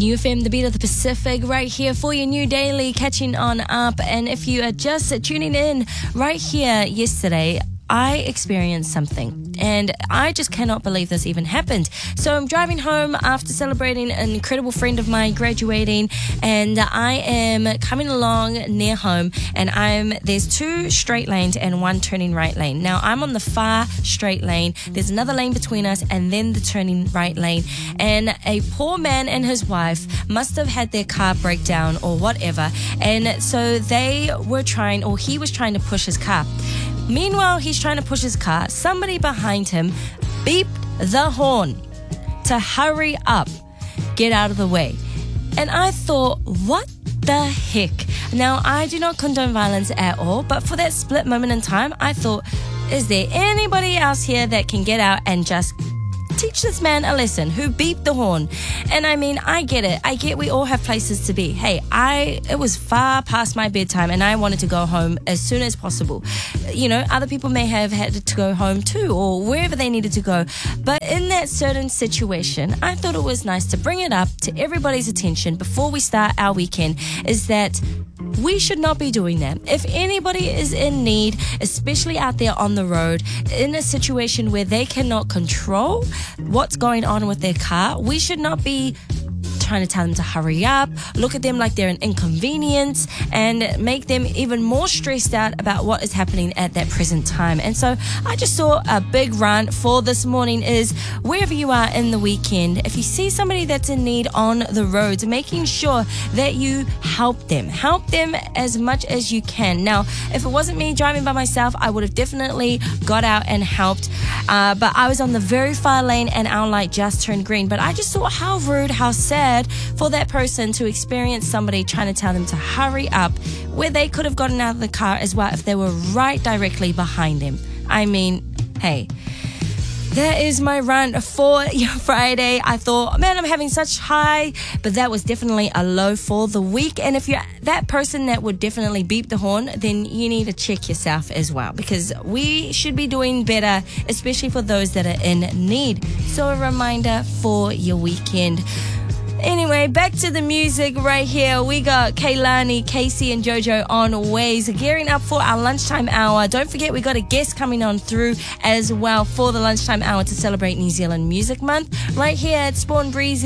New FM, the beat of the Pacific, right here for your new daily, catching on up. And if you are just tuning in right here yesterday, I experienced something and I just cannot believe this even happened. So I'm driving home after celebrating an incredible friend of mine graduating, and I am coming along near home, and there's two straight lanes and one turning right lane. Now I'm on the far straight lane, there's another lane between us, and then the turning right lane, and a poor man and his wife must have had their car break down or whatever, and so he was trying to push his car. Meanwhile, he's trying to push his car. Somebody behind him beeped the horn to hurry up, get out of the way. And I thought, what the heck? Now, I do not condone violence at all, but for that split moment in time, I thought, is there anybody else here that can get out and just teach this man a lesson who beeped the horn? And I mean, I get it. I get we all have places to be. Hey, it was far past my bedtime and I wanted to go home as soon as possible. You know, other people may have had to go home too, or wherever they needed to go. But in that certain situation, I thought it was nice to bring it up to everybody's attention before we start our weekend, is that we should not be doing that. If anybody is in need, especially out there on the road, in a situation where they cannot control what's going on with their car, we should not be trying to tell them to hurry up, look at them like they're an inconvenience, and make them even more stressed out about what is happening at that present time. And so I just saw a big rant for this morning is, wherever you are in the weekend, if you see somebody that's in need on the roads, making sure that you help them as much as you can. Now, if it wasn't me driving by myself, I would have definitely got out and helped, but I was on the very far lane and our light just turned green. But I just thought, how rude, how sad for that person to experience somebody trying to tell them to hurry up, where they could have gotten out of the car as well if they were right directly behind him. I mean, hey, that is my rant for your Friday. I thought, man, I'm having such high, but that was definitely a low for the week. And if you're that person that would definitely beep the horn, then you need to check yourself as well, because we should be doing better, especially for those that are in need. So a reminder for your weekend. Anyway, back to the music right here. We got Kaylani, Casey, and Jojo on Ways, gearing up for our lunchtime hour. Don't forget, we got a guest coming on through as well for the lunchtime hour to celebrate New Zealand Music Month right here at Spawn Breezy.